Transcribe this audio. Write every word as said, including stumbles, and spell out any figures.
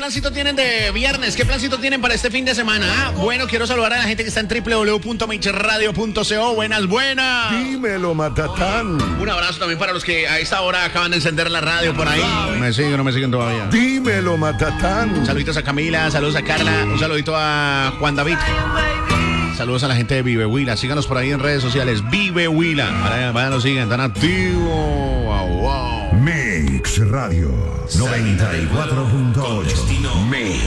plancito tienen de viernes? ¿Qué plancito tienen para este fin de semana? Ah, bueno, quiero saludar a la gente que está en doble u doble u doble u punto mixradio punto co. Buenas, buenas. Dímelo, Matatán. Un abrazo también para los que a esta hora acaban de encender la radio por ahí. ¿Me siguen o no me siguen todavía? Dímelo, Matatán. Saluditos a Camila, saludos a Carla, un saludito a Juan David. Saludos a la gente de Vive Huila. Síganos por ahí en redes sociales. Vive Huila. Vayan, vayan, nos siguen, tan activos. Wow, wow. Mix Radio noventa y cuatro punto ocho. Mix.